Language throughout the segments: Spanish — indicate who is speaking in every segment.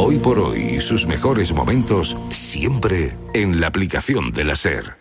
Speaker 1: Hoy por hoy y sus mejores momentos siempre en la aplicación de la SER.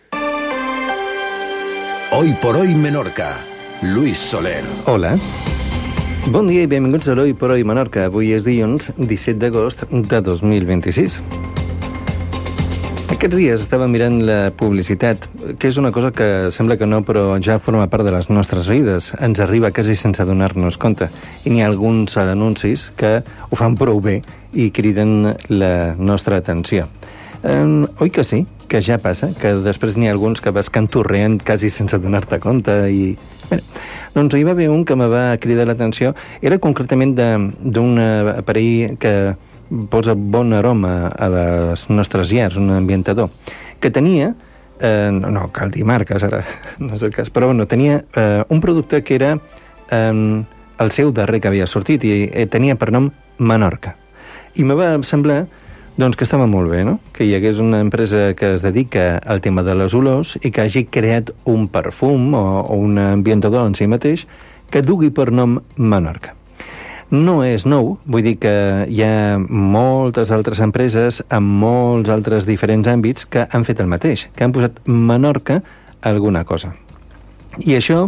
Speaker 2: Hoy por hoy Menorca. Luis Soler.
Speaker 3: Hola. Bon dia i benvinguts a l'Hoy por Hoy Menorca. Avui és dilluns 17 d'agost de 2026. Aquests dies estava mirant la publicitat, que és una cosa que sembla que no, però ja forma part de les nostres vides. Ens arriba quasi sense donar-nos compte. I n'hi ha alguns anuncis que ho fan prou bé i criden la nostra atenció. Oi que sí? Que ja passa? Que després n'hi ha alguns que vas canturreant quasi sense donar-te compte i... Bé, doncs hi va haver un que me va cridar l'atenció. Era concretament d'un aparell que posa bon aroma a les nostres llars, un ambientador, que tenia, no cal dir marques ara, no és el cas, però bueno, tenia un producte que era el seu darrer que havia sortit i tenia per nom Menorca. I me va semblar doncs, que estava molt bé, no? Que hi hagués una empresa que es dedica al tema de les olors i que hagi creat un perfum o un ambientador en si mateix que dugui per nom Menorca. No és nou, vull dir que hi ha moltes altres empreses en molts altres diferents àmbits que han fet el mateix, que han posat Menorca a alguna cosa. I això,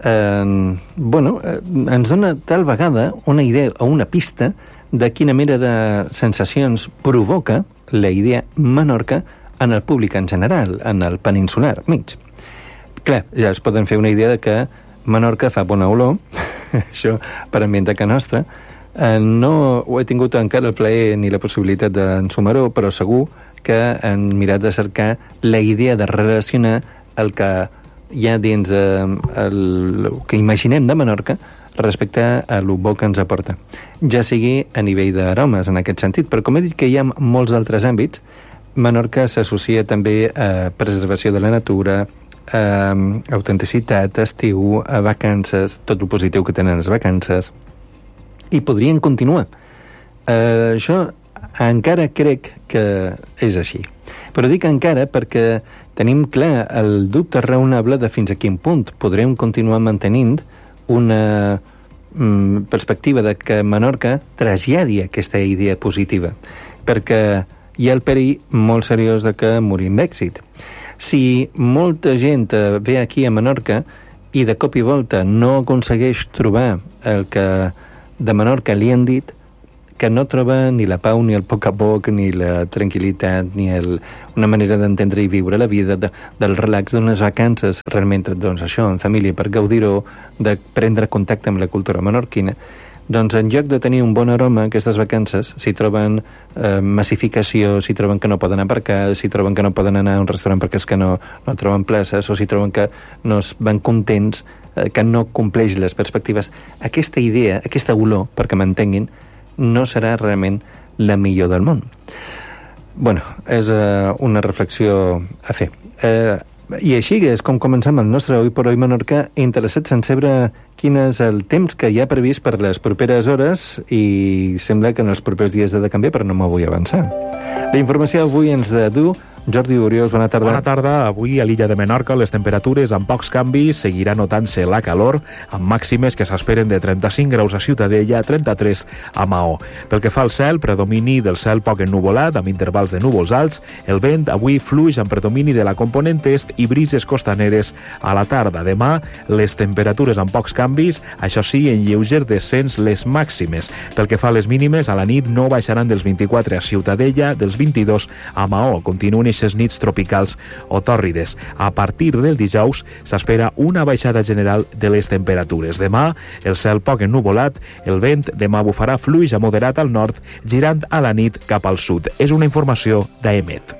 Speaker 3: ens dona tal vegada una idea o una pista de quina mena de sensacions provoca la idea Menorca en el públic en general, en el peninsular mig. Clar, ja es poden fer una idea de que Menorca fa bona olor, això per ambientar que nostra. No ho he tingut encara el plaer ni la possibilitat d'ensumar-ho, però segur que han mirat de cercar la idea de relacionar el que hi ha dins el que imaginem de Menorca respecte a lo bo que ens aporta. Ja sigui a nivell d'aromes, en aquest sentit, però com he dit que hi ha molts altres àmbits, Menorca s'associa també a preservació de la natura, autenticitat, estiu, a vacances, tot el positiu que tenen les vacances, i podrien continuar. Això encara crec que és així. Però dic encara perquè tenim clar el dubte raonable de fins a quin punt podrem continuar mantenint una perspectiva de que Menorca traslladi aquesta idea positiva, perquè hi ha el perill molt seriós de que morim d'èxit. Si molta gent ve aquí a Menorca i de cop i volta no aconsegueix trobar el que de Menorca li han dit, que no troba ni la pau, ni el poc a poc, ni la tranquil·litat, ni una manera d'entendre i viure la vida, del relax d'unes vacances, realment, doncs això, en família, per gaudir-ho, de prendre contacte amb la cultura menorquina, doncs en lloc de tenir un bon aroma aquestes vacances, si troben massificació, si troben que no poden aparcar, si troben que no poden anar a un restaurant perquè és que no troben places, o si troben que no es van contents, que no compleix les perspectives, aquesta idea, aquesta olor, perquè m'entenguin, no serà realment la millor del món. Bueno, és una reflexió a fer. I així és com comencem el nostre Hoy por Hoy Menorca, interessats en saber quin és el temps que hi ha previst per les properes hores, i sembla que en els propers dies ha de canviar, però no m'ho vull avançar. La informació avui ens du Jordi Oriós, bona tarda.
Speaker 4: Bona tarda. Avui a l'illa de Menorca les temperatures amb pocs canvis, seguirà notant-se la calor, amb màximes que s'esperen de 35 graus a Ciutadella, 33 a Maó. Pel que fa al cel, predomini del cel poc ennuvolat, amb intervals de núvols alts. El vent avui fluix amb predomini de la component est i brises costaneres a la tarda. Demà, les temperatures amb pocs canvis, això sí, en lleuger descens les màximes. Pel que fa a les mínimes, a la nit no baixaran dels 24 a Ciutadella, dels 22 a Maó. Continuen eixes nits tropicals o tòrrides. A partir del dijous s'espera una baixada general de les temperatures. Demà, el cel poc ennuvolat, el vent demà bufarà fluix a moderat al nord, girant a la nit cap al sud. És una informació d'AEMET.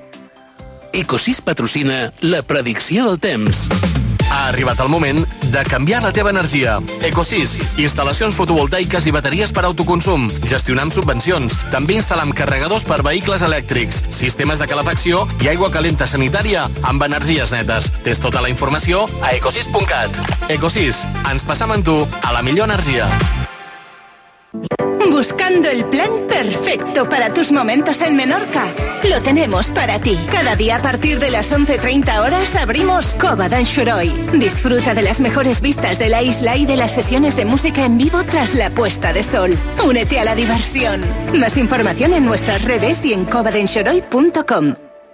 Speaker 5: Ecosys patrocina la predicció del temps. Ha arribat el moment de canviar la teva energia. Ecosys, instal·lacions fotovoltaiques i bateries per autoconsum. Gestionar amb subvencions. També instal·lam carregadors per vehicles elèctrics, sistemes de calefacció i aigua calenta sanitària amb energies netes. Tens tota la informació a ecosys.cat. Ecosys, ens passam amb tu a la millor energia.
Speaker 6: ¿Buscando el plan perfecto para tus momentos en Menorca? Lo tenemos para ti. Cada día a partir de las 11:30 horas abrimos Cova d'en Xoroi. Disfruta de las mejores vistas de la isla y de las sesiones de música en vivo tras la puesta de sol. Únete a la diversión. Más información en nuestras redes y en covadenxoroi.com.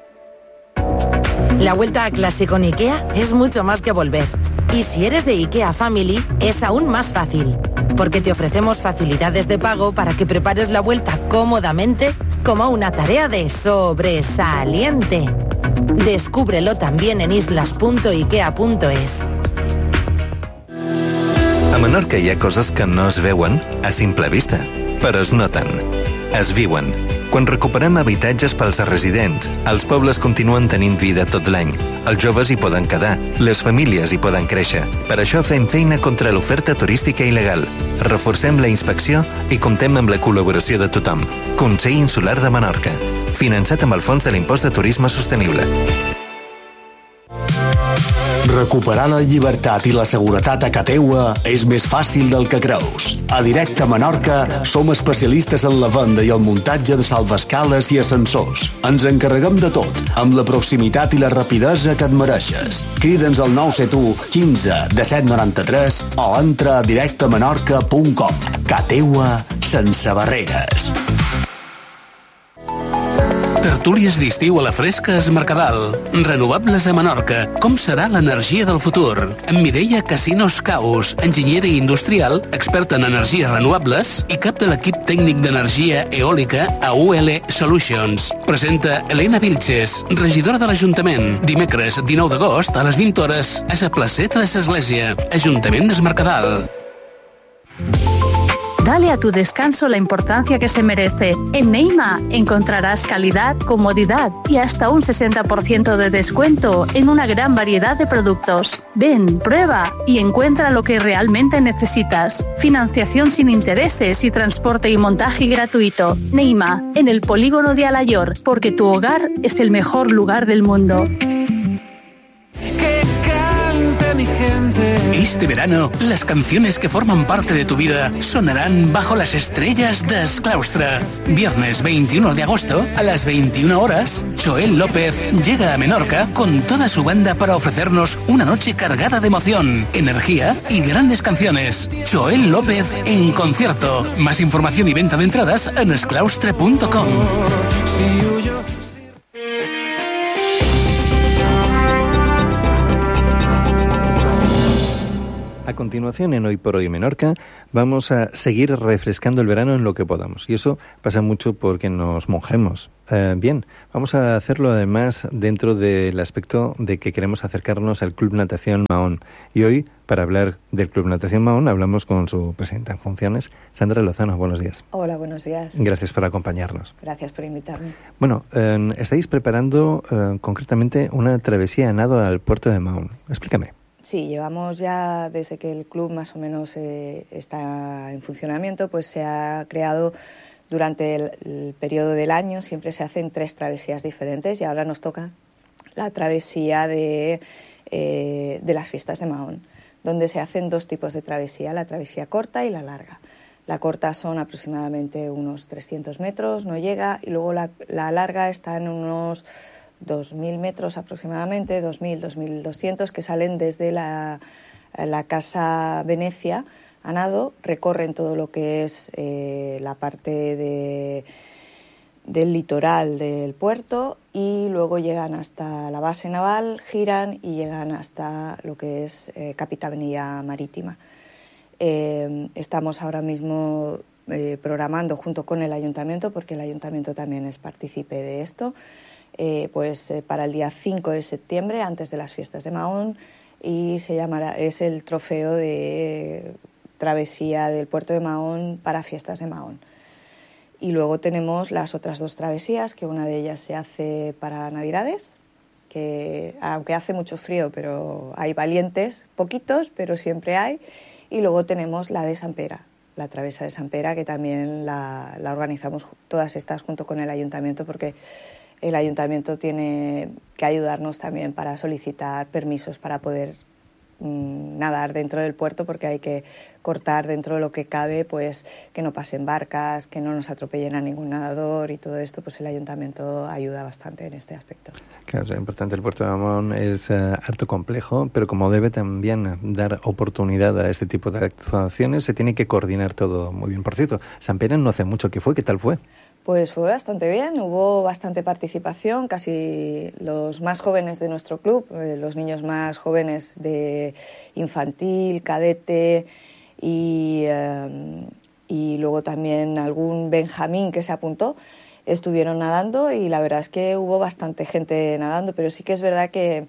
Speaker 7: La vuelta a clase con IKEA es mucho más que volver. Y si eres de IKEA Family, es aún más fácil. Porque te ofrecemos facilidades de pago para que prepares la vuelta cómodamente como una tarea de sobresaliente. Descúbrelo también en islas.ikea.es.
Speaker 8: A Menorca hi ha coses que no es veuen a simple vista, però es noten, es viuen. Quan recuperem habitatges pels residents, els pobles continuen tenint vida tot l'any. Els joves hi poden quedar, les famílies hi poden créixer. Per això fem feina contra l'oferta turística il·legal. Reforcem la inspecció i comptem amb la col·laboració de tothom. Consell Insular de Menorca. Finançat amb el Fons de l'Impost de Turisme Sostenible.
Speaker 2: Recuperar la llibertat i la seguretat a ca teua és més fàcil del que creus. A Directe Menorca som especialistes en la venda i el muntatge de salvaescales i ascensors. Ens encarreguem de tot, amb la proximitat i la rapidesa que et mereixes. Crida'ns al 971 15 1793 o entra a directemenorca.com. Ca teua sense barreres.
Speaker 5: Tertúlies d'estiu a la Fresca es Mercadal. Renovables a Menorca. Com serà l'energia del futur? Amb Mireia Casinos Caus, enginyera industrial, experta en energies renovables i cap de l'equip tècnic d'energia eòlica a UL Solutions. Presenta Elena Vilches, regidora de l'Ajuntament. Dimecres 19 d'agost a les 20 hores a la placeta de l'Església. Ajuntament d'Es Mercadal.
Speaker 9: Dale a tu descanso la importancia que se merece. En Neima encontrarás calidad, comodidad y hasta un 60% de descuento en una gran variedad de productos. Ven, prueba y encuentra lo que realmente necesitas. Financiación sin intereses y transporte y montaje gratuito. Neima, en el polígono de Alayor, porque tu hogar es el mejor lugar del mundo.
Speaker 5: Este verano, las canciones que forman parte de tu vida sonarán bajo las estrellas de Esclaustre. Viernes 21 de agosto, a las 21 horas, Joel López llega a Menorca con toda su banda para ofrecernos una noche cargada de emoción, energía y grandes canciones. Joel López en concierto. Más información y venta de entradas en esclaustre.com.
Speaker 3: A continuación, en Hoy por Hoy Menorca, vamos a seguir refrescando el verano en lo que podamos. Y eso pasa mucho porque nos mojemos. Bien, vamos a hacerlo además dentro del aspecto de que queremos acercarnos al Club Natación Mahón. Y hoy, para hablar del Club Natación Mahón, hablamos con su presidenta en funciones, Sandra Lozano. Buenos días.
Speaker 10: Hola, buenos días.
Speaker 3: Gracias por acompañarnos.
Speaker 10: Gracias por invitarme.
Speaker 3: Bueno, estáis preparando concretamente una travesía a nado al puerto de Mahón. Explícame.
Speaker 10: Sí, llevamos ya desde que el club más o menos está en funcionamiento, pues se ha creado durante el periodo del año, siempre se hacen 3 travesías diferentes y ahora nos toca la travesía de las fiestas de Mahón, donde se hacen 2 tipos de travesía, la travesía corta y la larga. La corta son aproximadamente unos 300 metros, no llega, y luego la larga está en unos 2.000 metros aproximadamente, 2.000, 2.200, que salen desde la Casa Venecia a nado, recorren todo lo que es la parte del litoral del puerto y luego llegan hasta la base naval, giran y llegan hasta lo que es Capitanía Marítima. Estamos ahora mismo programando junto con el ayuntamiento, porque el ayuntamiento también es partícipe de esto, para el día 5 de septiembre, antes de las fiestas de Mahón, y es el trofeo de travesía del puerto de Mahón para fiestas de Mahón. Y luego tenemos las otras 2 travesías, que una de ellas se hace para Navidades, que aunque hace mucho frío, pero hay valientes, poquitos, pero siempre hay. Y luego tenemos la de Sant Pere, la travesa de Sant Pere, que también la organizamos todas estas junto con el ayuntamiento, porque el ayuntamiento tiene que ayudarnos también para solicitar permisos para poder nadar dentro del puerto, porque hay que cortar dentro de lo que cabe, pues que no pasen barcas, que no nos atropellen a ningún nadador y todo esto, pues el ayuntamiento ayuda bastante en este aspecto.
Speaker 3: Claro, es importante. El puerto de Mamón es harto complejo, pero como debe también dar oportunidad a este tipo de actuaciones, se tiene que coordinar todo muy bien. Por cierto, Sant Pere no hace mucho que fue, ¿qué tal fue?
Speaker 10: Pues fue bastante bien, hubo bastante participación, casi los más jóvenes de nuestro club, los niños más jóvenes de infantil, cadete y luego también algún Benjamín que se apuntó, estuvieron nadando y la verdad es que hubo bastante gente nadando, pero sí que es verdad que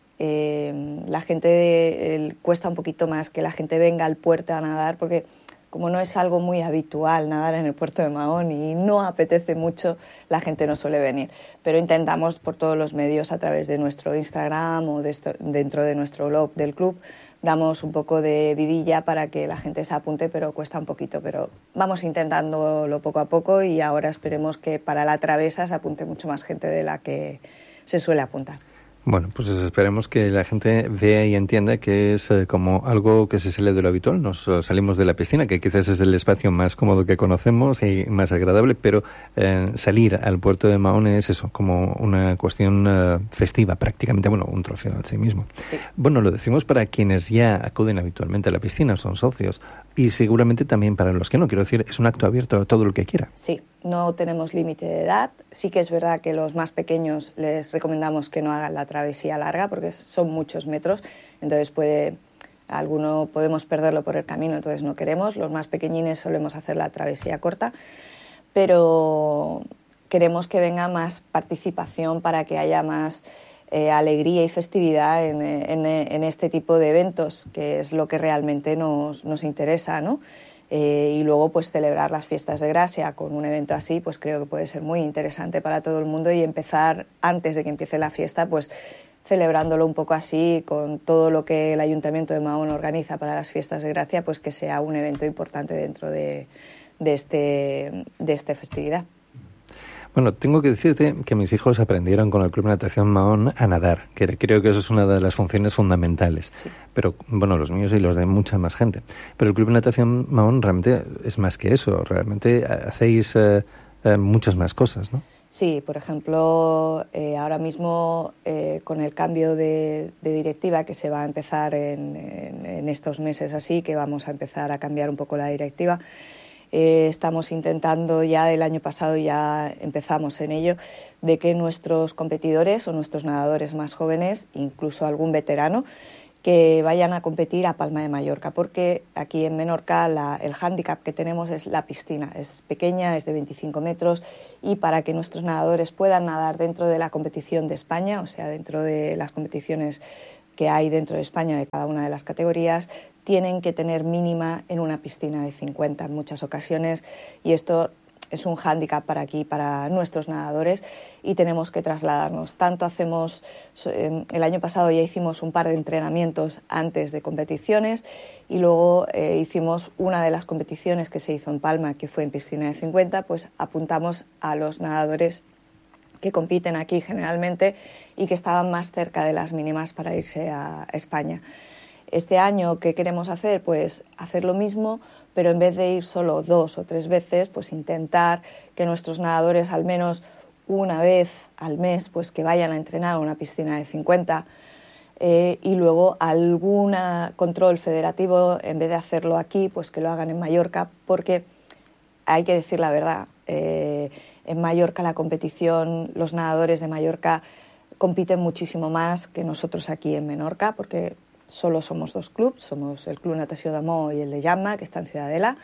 Speaker 10: la gente cuesta un poquito más que la gente venga al puerto a nadar, porque como no es algo muy habitual nadar en el puerto de Mahón y no apetece mucho, la gente no suele venir. Pero intentamos por todos los medios, a través de nuestro Instagram o dentro de nuestro blog del club, damos un poco de vidilla para que la gente se apunte, pero cuesta un poquito. Pero vamos intentándolo poco a poco y ahora esperemos que para la travesa se apunte mucho más gente de la que se suele apuntar.
Speaker 3: Bueno, pues esperemos que la gente vea y entienda que es como algo que se sale de lo habitual. Nos salimos de la piscina, que quizás es el espacio más cómodo que conocemos y más agradable, pero salir al puerto de Mahón es eso, como una cuestión festiva prácticamente, bueno, un trofeo en sí mismo.
Speaker 10: Sí.
Speaker 3: Bueno, lo decimos para quienes ya acuden habitualmente a la piscina, son socios, y seguramente también para los que no. Quiero decir, es un acto abierto a todo el que quiera.
Speaker 10: Sí, no tenemos límite de edad. Sí que es verdad que los más pequeños les recomendamos que no hagan la travesía larga porque son muchos metros, entonces podemos perderlo por el camino, entonces no queremos. Los más pequeñines solemos hacer la travesía corta, pero queremos que venga más participación para que haya más alegría y festividad en este tipo de eventos, que es lo que realmente nos interesa, ¿no? Y luego pues celebrar las fiestas de Gracia con un evento así, pues creo que puede ser muy interesante para todo el mundo, y empezar antes de que empiece la fiesta, pues celebrándolo un poco así, con todo lo que el Ayuntamiento de Mahón organiza para las fiestas de Gracia, pues que sea un evento importante dentro de esta festividad.
Speaker 3: Bueno, tengo que decirte que mis hijos aprendieron con el Club Natación Mahón a nadar, que creo que eso es una de las funciones fundamentales.
Speaker 10: Sí.
Speaker 3: Pero, bueno, los míos y los de mucha más gente. Pero el Club Natación Mahón realmente es más que eso. Realmente hacéis muchas más cosas, ¿no?
Speaker 10: Sí, por ejemplo, ahora mismo con el cambio de directiva que se va a empezar en estos meses así, que vamos a empezar a cambiar un poco la directiva, estamos intentando, ya el año pasado ya empezamos en ello, de que nuestros competidores o nuestros nadadores más jóvenes, incluso algún veterano, que vayan a competir a Palma de Mallorca, porque aquí en Menorca el hándicap que tenemos es la piscina, es pequeña, es de 25 metros, y para que nuestros nadadores puedan nadar dentro de la competición de España, o sea, dentro de las competiciones que hay dentro de España de cada una de las categorías, tienen que tener mínima en una piscina de 50 en muchas ocasiones, y esto es un hándicap para aquí, para nuestros nadadores, y tenemos que trasladarnos. Tanto hacemos, el año pasado ya hicimos un par de entrenamientos antes de competiciones, y luego hicimos una de las competiciones que se hizo en Palma, que fue en piscina de 50, pues apuntamos a los nadadores que compiten aquí generalmente y que estaban más cerca de las mínimas para irse a España. Este año, ¿qué queremos hacer? Pues hacer lo mismo, pero en vez de ir solo 2 o 3 veces, pues intentar que nuestros nadadores al menos una vez al mes pues que vayan a entrenar a una piscina de 50, y luego algún control federativo, en vez de hacerlo aquí, pues que lo hagan en Mallorca, porque hay que decir la verdad, en Mallorca la competición, los nadadores de Mallorca compiten muchísimo más que nosotros aquí en Menorca, porque solo somos 2 clubs, somos el Club Natació d'Amó y el de Llamma, que está en Ciudadela,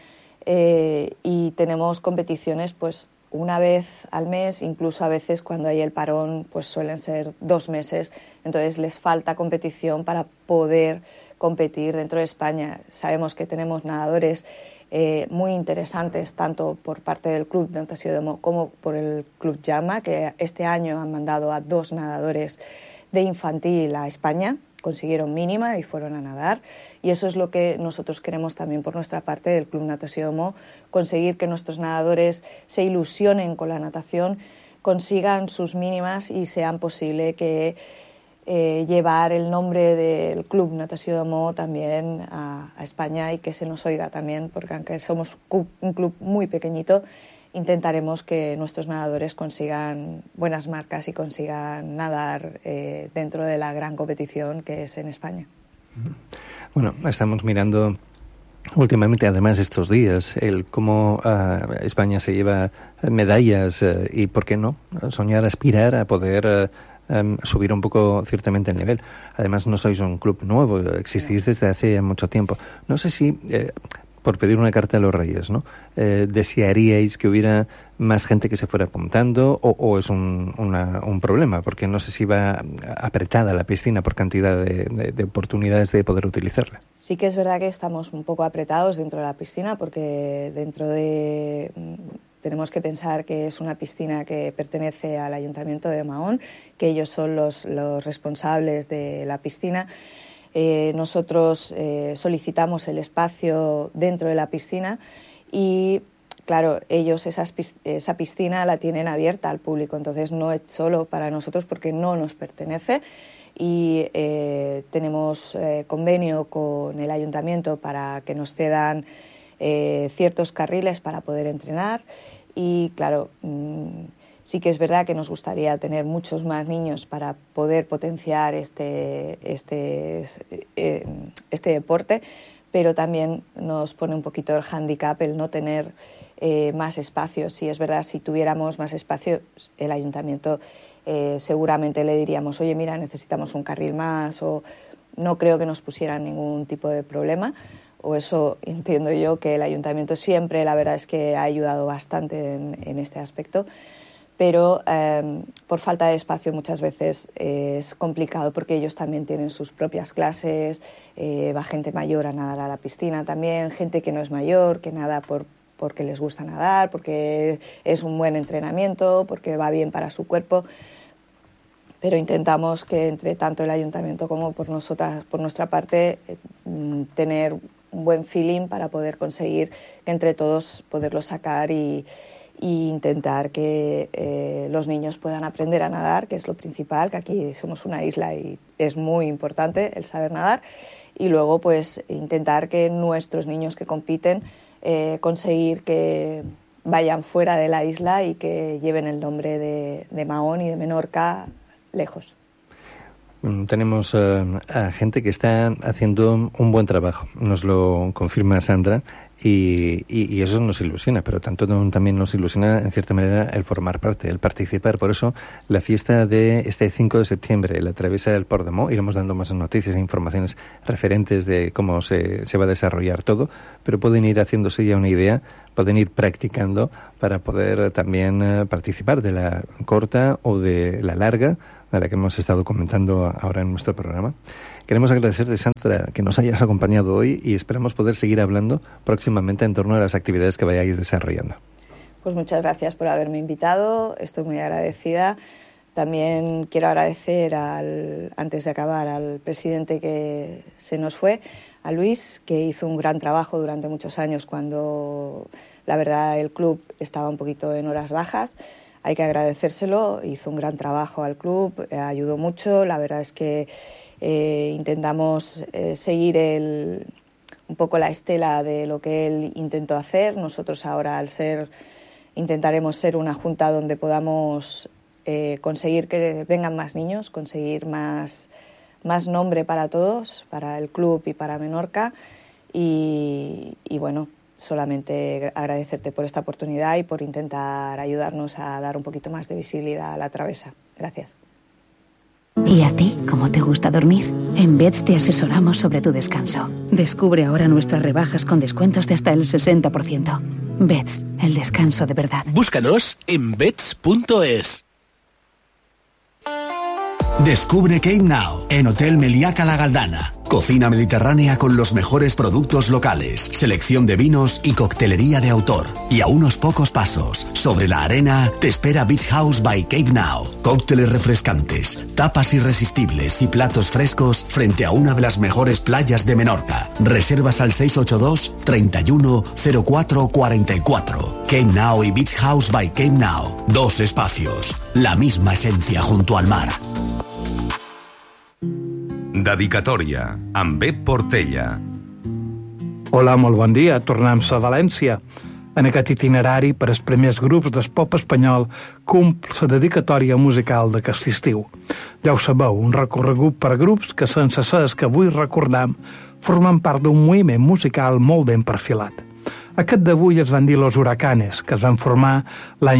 Speaker 10: y tenemos competiciones pues una vez al mes, incluso a veces cuando hay el parón pues suelen ser 2 meses, entonces les falta competición para poder competir dentro de España. Sabemos que tenemos nadadores muy interesantes, tanto por parte del Club Natació d'Amó como por el Club Llamma, que este año han mandado a 2 nadadores de infantil a España, consiguieron mínima y fueron a nadar, y eso es lo que nosotros queremos también por nuestra parte del Club Natació d'Amó, conseguir que nuestros nadadores se ilusionen con la natación, consigan sus mínimas y sean posible que llevar el nombre del Club Natació de Maó también a España y que se nos oiga también, porque aunque somos un club muy pequeñito, intentaremos que nuestros nadadores consigan buenas marcas y consigan nadar dentro de la gran competición que es en España.
Speaker 3: Bueno, estamos mirando últimamente, además, estos días, el cómo España se lleva medallas y, ¿por qué no?, soñar, aspirar a poder subir un poco ciertamente el nivel. Además, no sois un club nuevo, existís desde hace mucho tiempo. No sé si, por pedir una carta a los Reyes, ¿no?, desearíais que hubiera más gente que se fuera apuntando o es un problema, porque no sé si va apretada la piscina por cantidad de oportunidades de poder utilizarla.
Speaker 10: Sí que es verdad que estamos un poco apretados dentro de la piscina, porque tenemos que pensar que es una piscina que pertenece al Ayuntamiento de Mahón, que ellos son los responsables de la piscina. Nosotros solicitamos el espacio dentro de la piscina y, claro, ellos esa piscina la tienen abierta al público, entonces no es solo para nosotros porque no nos pertenece y tenemos convenio con el Ayuntamiento para que nos cedan ciertos carriles para poder entrenar y, claro, sí que es verdad que nos gustaría tener muchos más niños para poder potenciar este deporte, pero también nos pone un poquito el hándicap el no tener más espacio. Sí, es verdad, si tuviéramos más espacio, el ayuntamiento seguramente le diríamos, oye, mira, necesitamos un carril más, o no creo que nos pusieran ningún tipo de problema, o eso entiendo yo, que el ayuntamiento siempre, la verdad es que ha ayudado bastante en este aspecto. Pero por falta de espacio muchas veces es complicado porque ellos también tienen sus propias clases, va gente mayor a nadar a la piscina también, gente que no es mayor, que nada porque les gusta nadar, porque es un buen entrenamiento, porque va bien para su cuerpo. Pero intentamos que entre tanto el ayuntamiento como por nuestra parte tener un buen feeling para poder conseguir que entre todos poderlo sacar y intentar que los niños puedan aprender a nadar, que es lo principal, que aquí somos una isla y es muy importante el saber nadar, y luego pues intentar que nuestros niños que compiten conseguir que vayan fuera de la isla y que lleven el nombre de Mahón y de Menorca lejos.
Speaker 3: Tenemos a gente que está haciendo un buen trabajo, nos lo confirma Sandra, y eso nos ilusiona, pero tanto también nos ilusiona en cierta manera el formar parte, el participar. Por eso la fiesta de este 5 de septiembre, la travesa del Port de Maó, iremos dando más noticias e informaciones referentes de cómo se va a desarrollar todo, pero pueden ir haciéndose ya una idea, pueden ir practicando para poder también participar de la corta o de la larga, de la que hemos estado comentando ahora en nuestro programa. Queremos agradecerte, Sandra, que nos hayas acompañado hoy y esperamos poder seguir hablando próximamente en torno a las actividades que vayáis desarrollando.
Speaker 10: Pues muchas gracias por haberme invitado, estoy muy agradecida. También quiero agradecer, antes de acabar, al presidente que se nos fue, a Luis, que hizo un gran trabajo durante muchos años cuando, la verdad, el club estaba un poquito en horas bajas. Hay que agradecérselo, hizo un gran trabajo al club, ayudó mucho. La verdad es que intentamos seguir un poco la estela de lo que él intentó hacer. Nosotros ahora, intentaremos ser una junta donde podamos conseguir que vengan más niños, conseguir más nombre para todos, para el club y para Menorca. Y bueno, solamente agradecerte por esta oportunidad y por intentar ayudarnos a dar un poquito más de visibilidad a la travesa. Gracias.
Speaker 11: ¿Y a ti, cómo te gusta dormir? En Beds te asesoramos sobre tu descanso. Descubre ahora nuestras rebajas con descuentos de hasta el 60%. Beds, el descanso de verdad.
Speaker 5: Búscanos en beds.es.
Speaker 2: Descubre Cape Now en Hotel Meliaca La Galdana. Cocina mediterránea con los mejores productos locales, selección de vinos y coctelería de autor. Y a unos pocos pasos, sobre la arena, te espera Beach House by Cape Now. Cócteles refrescantes, tapas irresistibles y platos frescos frente a una de las mejores playas de Menorca. Reservas al 682 31 04 44. Cape Now y Beach House by Cape Now. 2 espacios, la misma esencia junto al mar.
Speaker 1: Dedicatòria, amb Pep Portella.
Speaker 12: Hola, molt bon dia. Tornem a València. En aquest itinerari per als primers grups del pop espanyol cumple la dedicatòria musical d'aquest estiu. Ja ho sabeu, un recorregut per grups que sense ser que avui recordam formen part d'un moviment musical molt ben perfilat. Aquest d'avui es van dir Los Huracanes, que es van formar l'any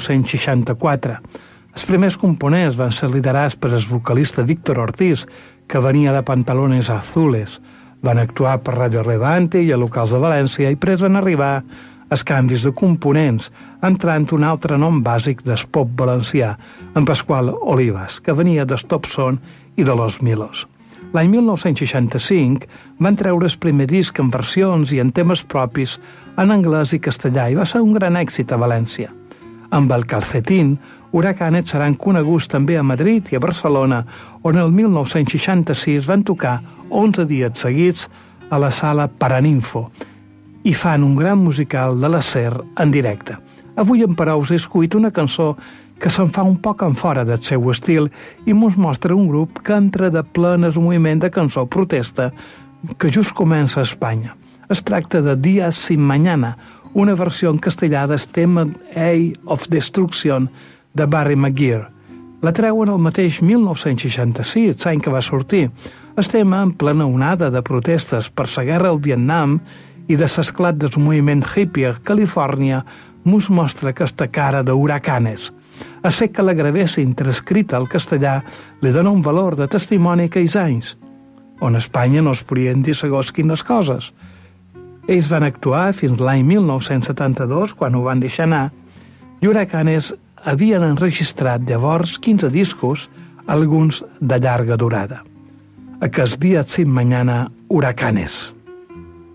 Speaker 12: 1964. Els primers components van ser liderats per el vocalista Víctor Ortiz, que venia de Pantalones Azules. Van actuar per Radio Levante i a locals de València i pres van arribar els canvis de components, entrant un altre nom bàsic del pop valencià, en Pasqual Olivas, que venia del Top Son i de Los Milos. L'any 1965 van treure el primer disc en versions i en temes propis en anglès i castellà i va ser un gran èxit a València. Amb el Calcetín, Huracanes seran coneguts també a Madrid i a Barcelona, on el 1966 van tocar 11 dies seguits a la sala Paraninfo i fan un gran musical de la SER en directe. Avui en Parau us he escollit una cançó que se'n fa un poc en fora del seu estil i mos mostra un grup que entra de ple el moviment de cançó protesta que just comença a Espanya. Es tracta de Días sin Mañana, una versió en castellà del tema Age of Destruction de Barry McGuire. La treuen el mateix 1966, l'any que va sortir. El tema, en plena onada de protestes per la guerra al Vietnam i de l'esclat del moviment hippie a Califòrnia, mos mostra aquesta cara de Huracanes. El fet que la gravessin transcrita al castellà li dona un valor de testimoni a aquells anys, on a Espanya no es podien dir segons quines coses. Ells van actuar fins l'any 1972, quan ho van deixar anar, i Huracanes havien enregistrat llavors 15 discos, alguns de llarga durada. Aquest Días sin Mañana, Huracanes.